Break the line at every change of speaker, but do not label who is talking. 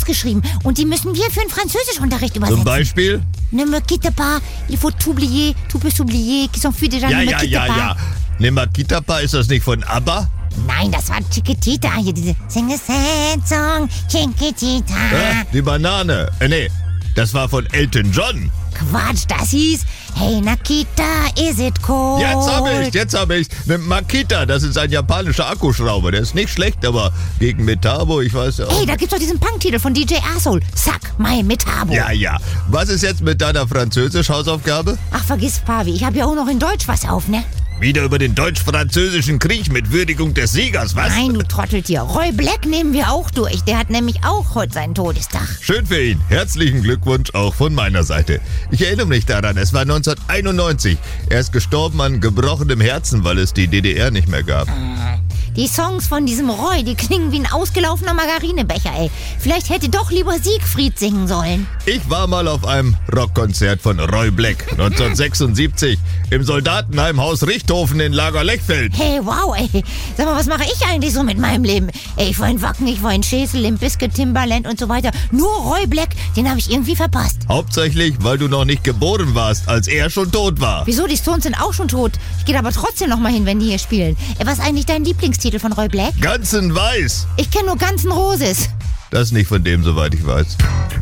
aufgeschrieben und die müssen wir für den Französischunterricht übersetzen.
Zum Beispiel?
Ne me quitte pas, il faut t'oublier, tu peux s'oublier, qui sont déjà
Ja,
ne me
ja,
quitte
ja,
pas.
ja. Ne Makitapa, ist das nicht von ABBA?
Nein, das war Chiquitita, hier diese Sing a sad song, Chiquitita.
Die Banane. Nee, das war von Elton John.
Quatsch, das hieß Hey Nakita, is it cold?
Jetzt hab ich's. Ne Makita, das ist ein japanischer Akkuschrauber. Der ist nicht schlecht, aber gegen Metabo, ich weiß ja auch.
Ey, da gibt's doch diesen Punk-Titel von DJ Asshole. Suck my Metabo.
Ja. Was ist jetzt mit deiner Französisch-Hausaufgabe?
Ach, vergiss, Pavi, ich habe ja auch noch in Deutsch was auf, ne?
Wieder über den deutsch-französischen Krieg mit Würdigung des Siegers, was?
Nein, du Trotteltier. Roy Black nehmen wir auch durch. Der hat nämlich auch heute seinen Todestag.
Schön für ihn. Herzlichen Glückwunsch auch von meiner Seite. Ich erinnere mich daran, es war 1991. Er ist gestorben an gebrochenem Herzen, weil es die DDR nicht mehr gab.
Die Songs von diesem Roy, die klingen wie ein ausgelaufener Margarinebecher, ey. Vielleicht hätte doch lieber Siegfried singen sollen.
Ich war mal auf einem Rockkonzert von Roy Black 1976 im Soldatenheimhaus Richthofen in Lager-Lechfeld.
Hey, wow, ey. Sag mal, was mache ich eigentlich so mit meinem Leben? Ey, ich war in Wacken, ich war in Schesel, Limp Bizkit, Timbaland und so weiter. Nur Roy Black, den habe ich irgendwie verpasst.
Hauptsächlich, weil du noch nicht geboren warst, als er schon tot war.
Wieso? Die Stones sind auch schon tot. Ich gehe aber trotzdem noch mal hin, wenn die hier spielen. Was ist eigentlich dein Lieblingstitel von Roy Black?
Ganzen Weiß.
Ich kenne nur Ganzen Roses.
Das nicht von dem, soweit ich weiß.